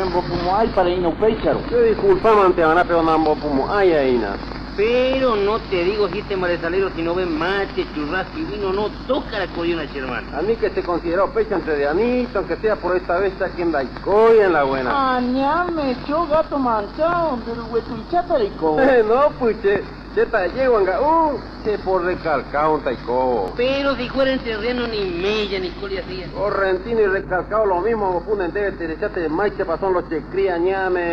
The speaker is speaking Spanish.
nambo como hay para ir no pecharo. Yo disculpa, mante, van a pero nambo como ay aina. Pero no te digo sistema de salero si no ven mate, churrasco y vino, no toca la coyona, hermano. A mí que se consideró pecha entre de anito, aunque sea por esta vez aquí en la Icoy, en la buena. Añame, yo gato manchado, pero huetuichata rico. No, pues, cheta llego, che por recalcado un taico. Pero si fuera en terreno ni mella ni colia hacía. Correntino y recalcado lo mismo, como punen debe te echate de maiche pasón los che cría ñame.